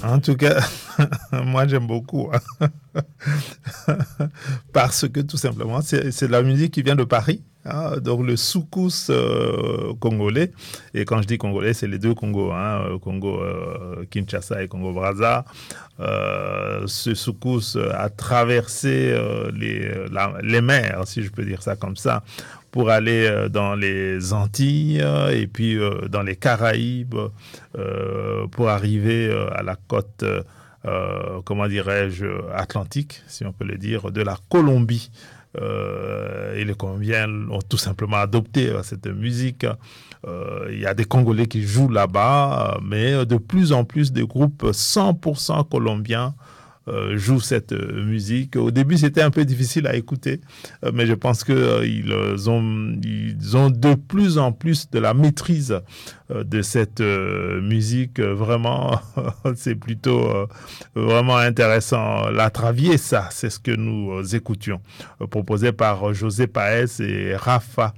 En tout cas, moi j'aime beaucoup, hein. Parce que tout simplement, c'est de la musique qui vient de Paris, hein, donc le soukous congolais. Et quand je dis congolais, c'est les deux Congos, hein, Congo Kinshasa et Congo Brazza. Ce soukous a traversé les mers, si je peux dire ça comme ça, pour aller dans les Antilles et puis dans les Caraïbes pour arriver à la côte, comment dirais-je, atlantique, si on peut le dire, de la Colombie. Et les Colombiens ont tout simplement adopté cette musique. Il y a des Congolais qui jouent là-bas, mais de plus en plus de groupes 100% colombiens jouent cette musique. Au début, c'était un peu difficile à écouter, mais je pense que ils ont de plus en plus de la maîtrise de cette musique. Vraiment, c'est plutôt vraiment intéressant. La Traviesa, c'est ce que nous écoutions, proposé par José Paez et Rafa.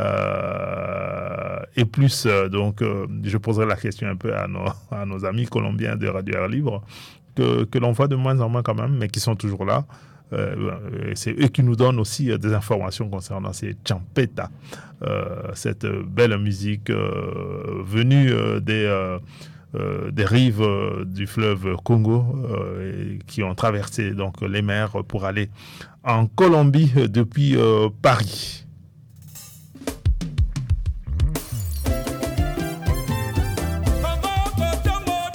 Et plus, donc, je poserai la question un peu à nos amis colombiens de Radio Air Libre, que l'on voit de moins en moins quand même, mais qui sont toujours là. C'est eux qui nous donnent aussi des informations concernant ces champeta, cette belle musique venue des rives du fleuve Congo qui ont traversé donc les mers pour aller en Colombie depuis Paris.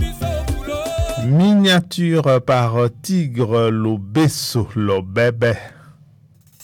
Miniature par Tigre Lobesso Lobebe.